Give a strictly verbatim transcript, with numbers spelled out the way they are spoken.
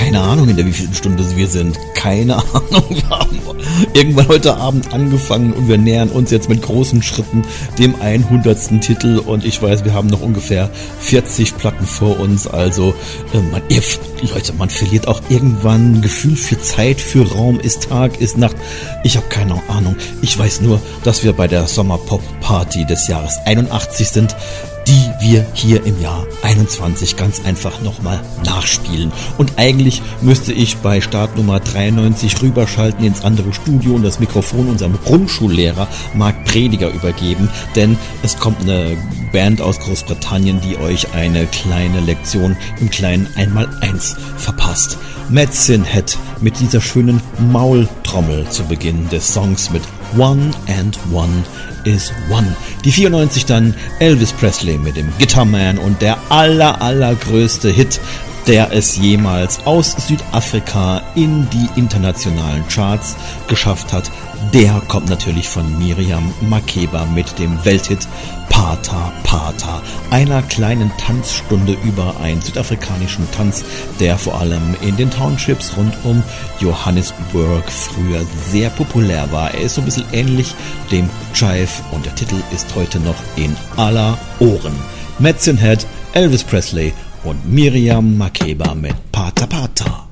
keine Ahnung, in der wievielten Stunde wir sind. Keine Ahnung. Wir haben irgendwann heute Abend angefangen und wir nähern uns jetzt mit großen Schritten dem hundertsten Titel und ich weiß, wir haben noch ungefähr vierzig Platten vor uns. Also, äh, man, ihr, Leute, man verliert auch irgendwann ein Gefühl für Zeit, für Raum. Ist Tag, ist Nacht. Ich habe keine Ahnung. Ich weiß nur, dass wir bei der Sommerpop-Party des Jahres einundachtzig sind, die wir hier im Jahr einundzwanzig ganz einfach nochmal nachspielen. Und eigentlich müsste ich bei Startnummer dreiundneunzig rüberschalten ins andere Studio und das Mikrofon unserem Grundschullehrer Marc Prediger übergeben, denn es kommt eine Band aus Großbritannien, die euch eine kleine Lektion im kleinen Einmaleins verpasst. Medicine Head mit dieser schönen Maultrommel zu Beginn des Songs mit One and One is One. Die vierundneunzig dann Elvis Presley mit dem Guitar Man und der aller allergrößte Hit, der es jemals aus Südafrika in die internationalen Charts geschafft hat. Der kommt natürlich von Miriam Makeba mit dem Welthit Pata Pata, einer kleinen Tanzstunde über einen südafrikanischen Tanz, der vor allem in den Townships rund um Johannesburg früher sehr populär war. Er ist so ein bisschen ähnlich dem Jive und der Titel ist heute noch in aller Ohren. Medicine Head, Elvis Presley und Miriam Makeba mit Pata Pata.